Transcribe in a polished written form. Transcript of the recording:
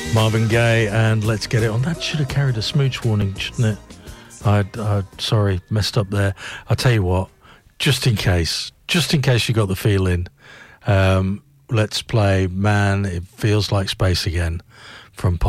Marvin Gaye and Let's Get It On. That should have carried a smooch warning, shouldn't it? Sorry, messed up there. I'll tell you what, just in case you got the feeling, let's play Man, It Feels Like Space Again from